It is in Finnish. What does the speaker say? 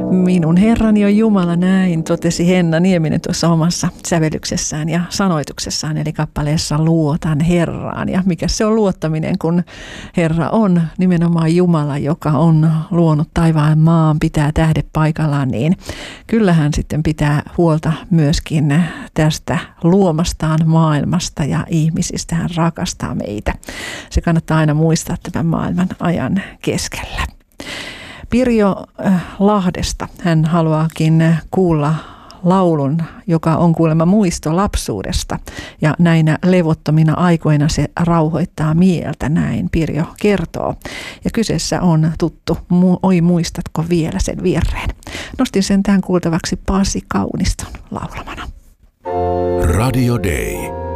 Minun Herrani on Jumala, näin totesi Henna Nieminen tuossa omassa sävellyksessään ja sanoituksessaan, eli kappaleessa Luotan Herraan. Ja mikä se on luottaminen, kun Herra on nimenomaan Jumala, joka on luonut taivaan maan, pitää tähdet paikallaan, niin kyllähän sitten pitää huolta myöskin tästä luomastaan maailmasta ja ihmisistä. Hän rakastaa meitä. Se kannattaa aina muistaa tämän maailman ajan keskellä. Pirjo Lahdesta hän haluaakin kuulla laulun, joka on kuulemma muisto lapsuudesta. Ja näinä levottomina aikoina se rauhoittaa mieltä, näin Pirjo kertoo. Ja kyseessä on tuttu, oi muistatko vielä sen viereen. Nostin sen tähän kuultavaksi Pasi Kauniston laulamana. Radio Day.